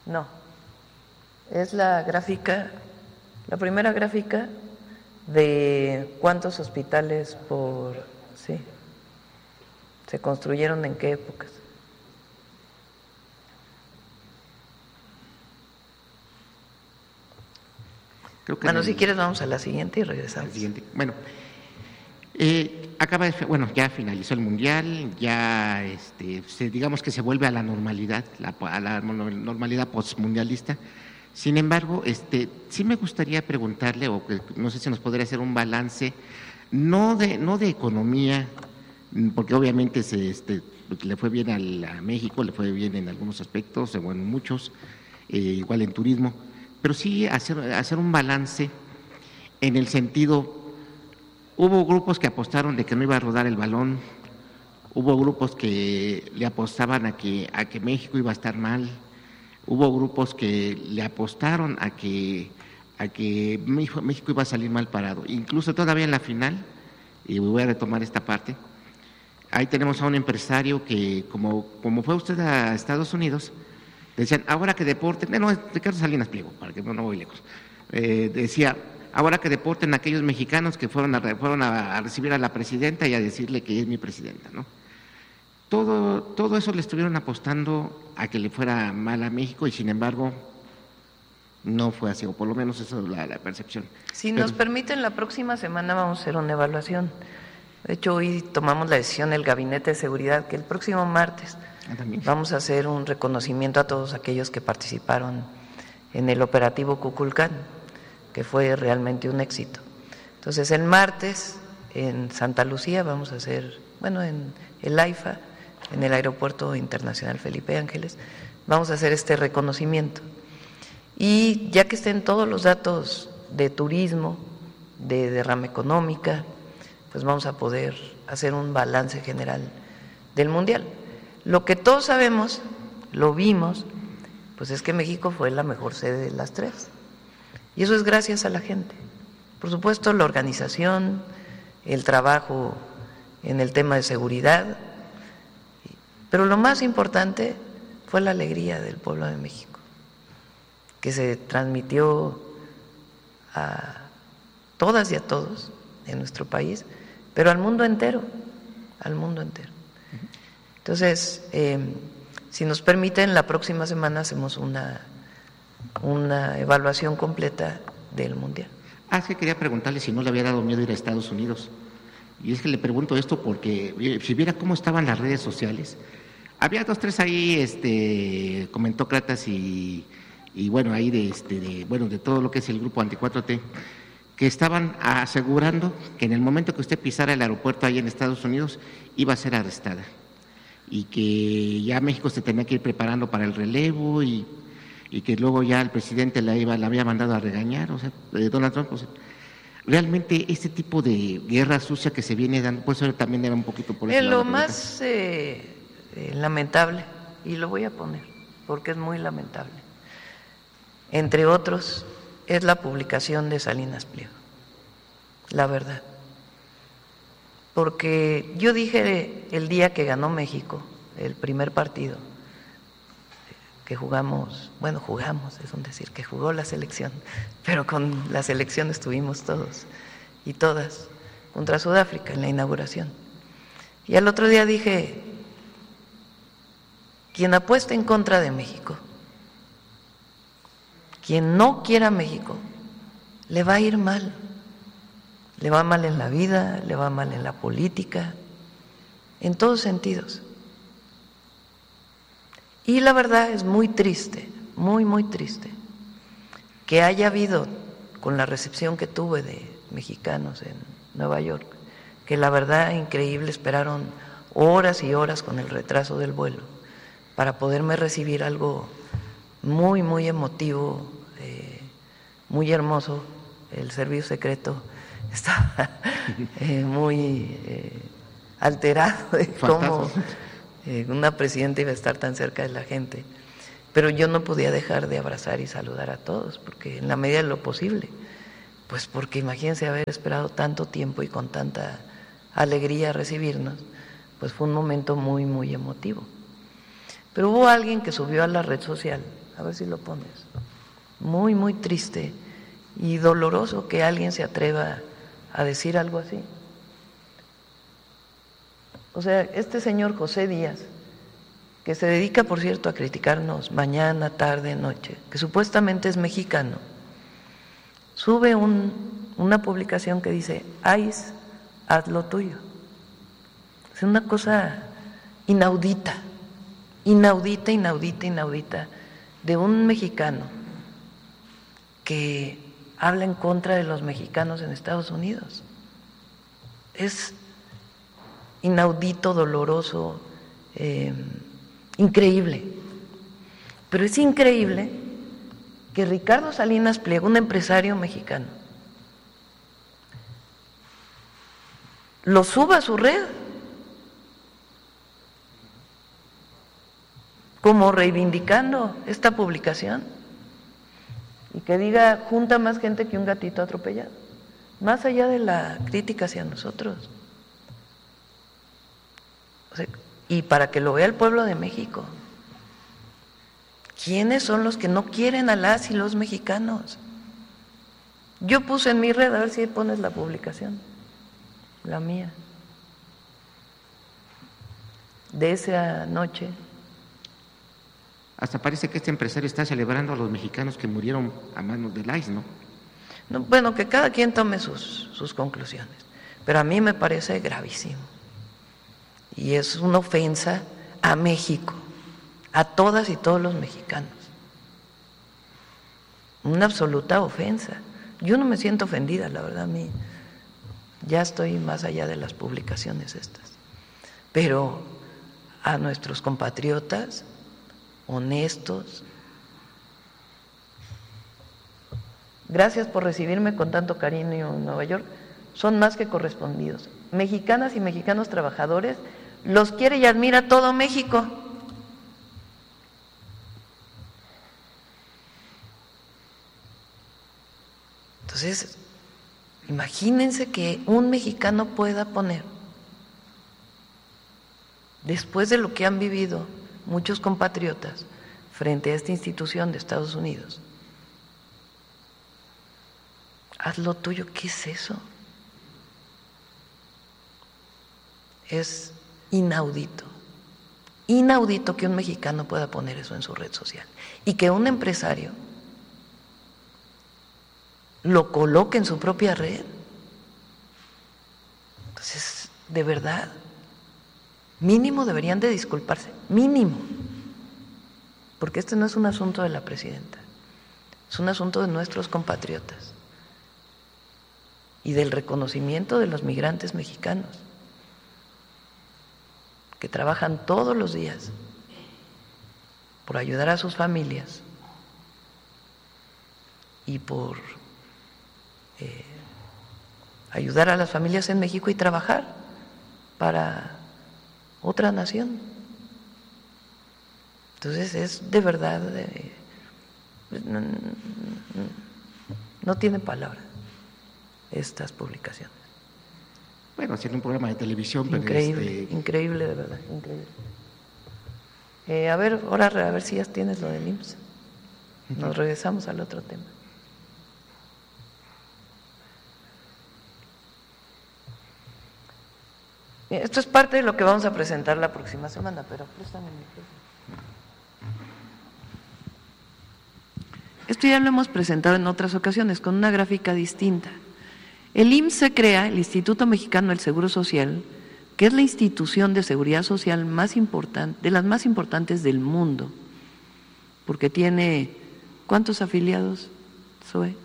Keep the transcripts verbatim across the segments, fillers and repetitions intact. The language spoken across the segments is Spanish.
No, es la gráfica, la primera gráfica de cuántos hospitales por, sí, se construyeron en qué épocas. Creo que bueno, el, si quieres vamos a la siguiente y regresamos. Siguiente. Bueno, eh, acaba de, bueno, ya finalizó el Mundial, ya este, se, digamos que se vuelve a la normalidad, la, a la normalidad postmundialista. Sin embargo, este, sí me gustaría preguntarle, o que, no sé si nos podría hacer un balance, no de, no de economía, porque obviamente se, este, le fue bien al, a México, le fue bien en algunos aspectos, bueno, en muchos, eh, igual en turismo, pero sí hacer, hacer un balance en el sentido, hubo grupos que apostaron de que no iba a rodar el balón, hubo grupos que le apostaban a que, a que México iba a estar mal, hubo grupos que le apostaron a que, a que México, México iba a salir mal parado, incluso todavía en la final, y voy a retomar esta parte, ahí tenemos a un empresario que como, como fue usted a Estados Unidos, decían, ahora que deporten, no, es Ricardo Salinas Pliego, para que no, no voy lejos, eh, decía, ahora que deporten a aquellos mexicanos que fueron, a, fueron a, a recibir a la presidenta y a decirle que es mi presidenta, ¿no? Todo, todo eso le estuvieron apostando a que le fuera mal a México y sin embargo no fue así, o por lo menos eso es la, la percepción. Si Pero, nos permiten, la próxima semana vamos a hacer una evaluación. De hecho, hoy tomamos la decisión del Gabinete de Seguridad que el próximo martes vamos a hacer un reconocimiento a todos aquellos que participaron en el operativo Cuculcán, que fue realmente un éxito. Entonces, el martes en Santa Lucía vamos a hacer, bueno, en el AIFA, en el Aeropuerto Internacional Felipe Ángeles, vamos a hacer este reconocimiento. Y ya que estén todos los datos de turismo, de derrama económica, pues vamos a poder hacer un balance general del Mundial. Lo que todos sabemos, lo vimos, pues es que México fue la mejor sede de las tres. Y eso es gracias a la gente. Por supuesto, la organización, el trabajo en el tema de seguridad, pero lo más importante fue la alegría del pueblo de México, que se transmitió a todas y a todos en nuestro país, pero al mundo entero, al mundo entero. Entonces, eh, si nos permiten, la próxima semana hacemos una, una evaluación completa del Mundial. Ah, es que quería preguntarle si no le había dado miedo ir a Estados Unidos. Y es que le pregunto esto porque si viera cómo estaban las redes sociales, había dos, tres ahí, este, comentócratas y, y bueno, ahí de, este, de, bueno, de todo lo que es el grupo Anti cuatro T, que estaban asegurando que en el momento que usted pisara el aeropuerto ahí en Estados Unidos iba a ser arrestada y que ya México se tenía que ir preparando para el relevo y, y que luego ya el presidente la, iba, la había mandado a regañar, o sea, eh, Donald Trump, o sea, realmente este tipo de guerra sucia que se viene dando, pues eso también era un poquito por eso. Es lo más eh, eh, lamentable, y lo voy a poner porque es muy lamentable, entre otros, es la publicación de Salinas Pliego, la verdad. Porque yo dije el día que ganó México, el primer partido, que jugamos, bueno, jugamos, es un decir, que jugó la selección, pero con la selección estuvimos todos y todas contra Sudáfrica en la inauguración. Y al otro día dije, quien apueste en contra de México, quien no quiera México, le va a ir mal. Le va mal en la vida, le va mal en la política, en todos sentidos. Y la verdad es muy triste, muy, muy triste, que haya habido, con la recepción que tuve de mexicanos en Nueva York, que la verdad increíble, esperaron horas y horas con el retraso del vuelo para poderme recibir, algo muy, muy emotivo, eh, muy hermoso. El servicio secreto estaba eh, muy eh, alterado de cómo eh, una presidenta iba a estar tan cerca de la gente, pero yo no podía dejar de abrazar y saludar a todos, porque en la medida de lo posible, pues porque imagínense haber esperado tanto tiempo y con tanta alegría recibirnos, pues fue un momento muy, muy emotivo. Pero hubo alguien que subió a la red social a ver si lo pones. Muy, muy triste y doloroso que alguien se atreva a decir algo así. O sea, este señor José Díaz, que se dedica, por cierto, a criticarnos mañana, tarde, noche, que supuestamente es mexicano, sube un, una publicación que dice, I C E, haz lo tuyo. Es una cosa inaudita, inaudita, inaudita, inaudita, de un mexicano que habla en contra de los mexicanos en Estados Unidos. Es inaudito, doloroso, eh, increíble. Pero es increíble que Ricardo Salinas Pliego, un empresario mexicano, lo suba a su red como reivindicando esta publicación y que diga, junta más gente que un gatito atropellado, más allá de la crítica hacia nosotros. O sea, y para que lo vea el pueblo de México, ¿quiénes son los que no quieren a las y los mexicanos? Yo puse en mi red, a ver si pones la publicación, la mía, de esa noche. Hasta parece que este empresario está celebrando a los mexicanos que murieron a manos del I C E, ¿no? No, bueno, que cada quien tome sus, sus conclusiones, pero a mí me parece gravísimo. Y es una ofensa a México, a todas y todos los mexicanos. Una absoluta ofensa. Yo no me siento ofendida, la verdad, a mí ya estoy más allá de las publicaciones estas. Pero a nuestros compatriotas honestos, gracias por recibirme con tanto cariño en Nueva York, son más que correspondidos. Mexicanas y mexicanos trabajadores, los quiere y admira todo México. Entonces, imagínense que un mexicano pueda poner, después de lo que han vivido muchos compatriotas frente a esta institución de Estados Unidos, haz lo tuyo, ¿qué es eso? Es inaudito, inaudito que un mexicano pueda poner eso en su red social y que un empresario lo coloque en su propia red. Entonces, de verdad, mínimo deberían de disculparse, mínimo, porque este no es un asunto de la presidenta, es un asunto de nuestros compatriotas y del reconocimiento de los migrantes mexicanos que trabajan todos los días por ayudar a sus familias y por eh, ayudar a las familias en México y trabajar para otra nación. Entonces es de verdad, eh, no, no tiene palabra estas publicaciones. Bueno, haciendo un programa de televisión, pero increíble, este... increíble, de verdad, increíble. Eh, a ver, ahora a ver si ya tienes lo del I M S S. Nos regresamos al otro tema. Esto es parte de lo que vamos a presentar la próxima semana, pero préstame mi micrófono. Esto ya lo hemos presentado en otras ocasiones con una gráfica distinta. El I M S S se crea, el Instituto Mexicano del Seguro Social, que es la institución de seguridad social más importante, de las más importantes del mundo, porque tiene, ¿cuántos afiliados, Zoe?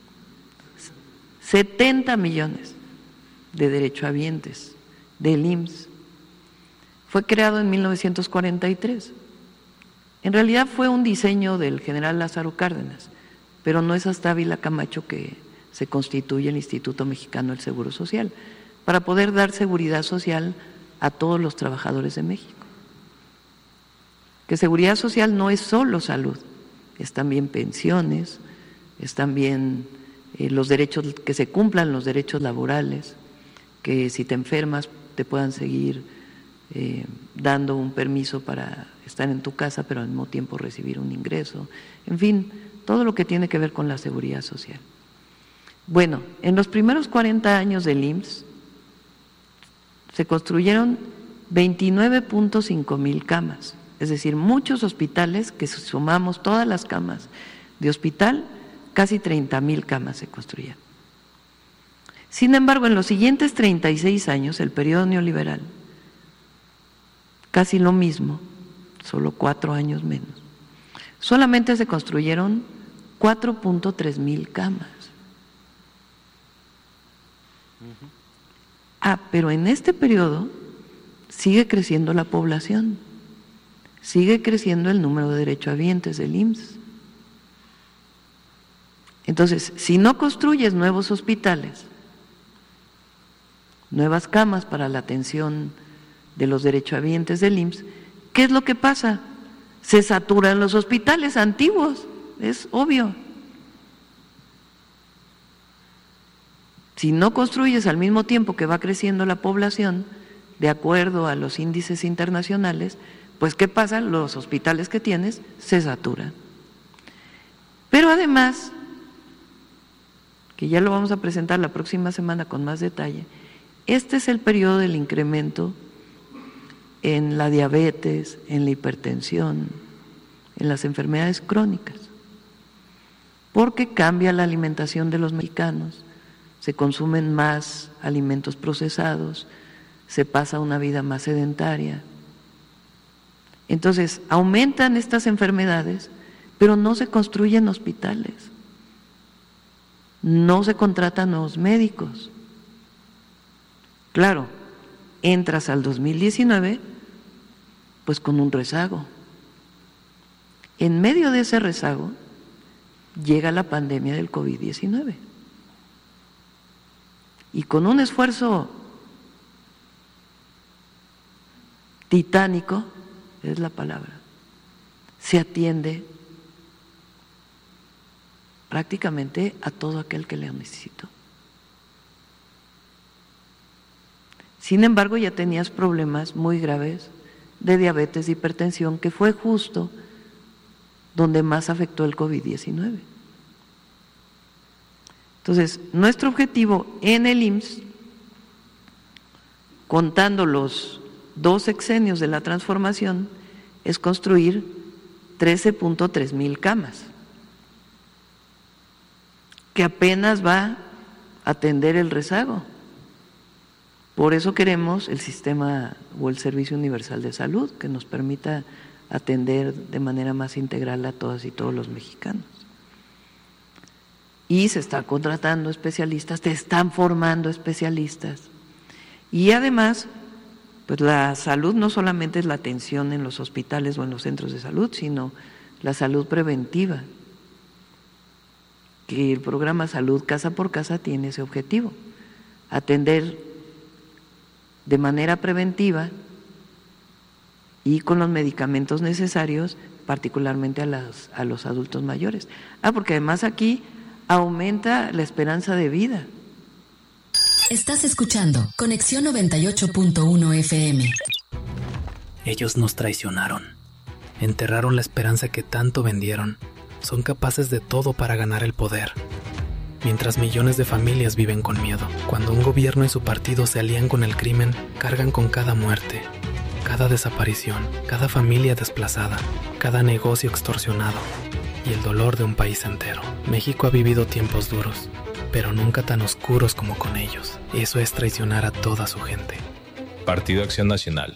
setenta millones de derechohabientes del I M S S. Fue creado en mil novecientos cuarenta y tres. En realidad fue un diseño del general Lázaro Cárdenas, pero no es hasta Ávila Camacho que se constituye el Instituto Mexicano del Seguro Social, para poder dar seguridad social a todos los trabajadores de México. Que seguridad social no es solo salud, es también pensiones, es también eh, los derechos, que se cumplan los derechos laborales, que si te enfermas te puedan seguir eh, dando un permiso para estar en tu casa, pero al mismo tiempo recibir un ingreso, en fin, todo lo que tiene que ver con la seguridad social. Bueno, en los primeros cuarenta años del I M S S se construyeron veintinueve punto cinco mil camas, es decir, muchos hospitales, que sumamos todas las camas de hospital, casi treinta mil camas se construyeron. Sin embargo, en los siguientes treinta y seis años, el periodo neoliberal, casi lo mismo, solo cuatro años menos, solamente se construyeron cuatro punto tres mil camas. Ah, pero en este periodo sigue creciendo la población, sigue creciendo el número de derechohabientes del I M S S. Entonces, si no construyes nuevos hospitales, nuevas camas para la atención de los derechohabientes del I M S S, ¿qué es lo que pasa? Se saturan los hospitales antiguos, es obvio. Si no construyes al mismo tiempo que va creciendo la población, de acuerdo a los índices internacionales, pues ¿qué pasa? Los hospitales que tienes se saturan. Pero además, que ya lo vamos a presentar la próxima semana con más detalle, este es el periodo del incremento en la diabetes, en la hipertensión, en las enfermedades crónicas, porque cambia la alimentación de los mexicanos, se consumen más alimentos procesados, se pasa una vida más sedentaria. Entonces, aumentan estas enfermedades, pero no se construyen hospitales, no se contratan nuevos médicos. Claro, entras al dos mil diecinueve pues con un rezago. En medio de ese rezago llega la pandemia del COVID diecinueve. Y con un esfuerzo titánico, es la palabra, se atiende prácticamente a todo aquel que le necesitó. Sin embargo, ya tenías problemas muy graves de diabetes e hipertensión, que fue justo donde más afectó el COVID diecinueve. Entonces, nuestro objetivo en el I M S S, contando los dos sexenios de la transformación, es construir trece punto tres mil camas, que apenas va a atender el rezago. Por eso queremos el sistema o el Servicio Universal de Salud, que nos permita atender de manera más integral a todas y todos los mexicanos. Y se están contratando especialistas, te están formando especialistas. Y además, pues la salud no solamente es la atención en los hospitales o en los centros de salud, sino la salud preventiva, que el programa Salud Casa por Casa tiene ese objetivo, atender de manera preventiva y con los medicamentos necesarios, particularmente a, las, a los adultos mayores. Ah, porque además aquí aumenta la esperanza de vida. Estás escuchando Conexión noventa y ocho punto uno F M. Ellos nos traicionaron, enterraron la esperanza que tanto vendieron, son capaces de todo para ganar el poder. Mientras millones de familias viven con miedo, cuando un gobierno y su partido se alían con el crimen, cargan con cada muerte, cada desaparición, cada familia desplazada, cada negocio extorsionado y el dolor de un país entero. México ha vivido tiempos duros, pero nunca tan oscuros como con ellos. Eso es traicionar a toda su gente. Partido Acción Nacional.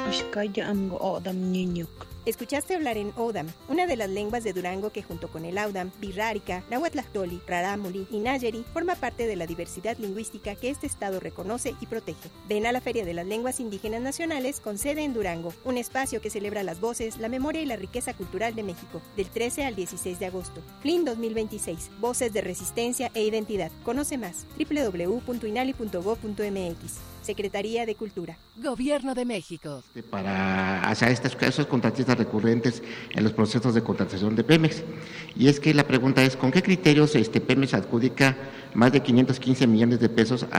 Escuchaste hablar en Odam, una de las lenguas de Durango que junto con el Audam, Birrárica, Nahuatlactoli, Rarámuri y Nayeri forma parte de la diversidad lingüística que este estado reconoce y protege. Ven a la Feria de las Lenguas Indígenas Nacionales con sede en Durango, un espacio que celebra las voces, la memoria y la riqueza cultural de México, del trece al dieciséis de agosto. F L I N dos mil veintiséis, Voces de Resistencia e Identidad. Conoce más, doble u doble u doble u punto inali punto gob punto m x. Secretaría de Cultura. Gobierno de México. Para hacia estas, esos contratistas recurrentes en los procesos de contratación de Pemex. Y es que la pregunta es, ¿con qué criterios este Pemex adjudica más de quinientos quince millones de pesos a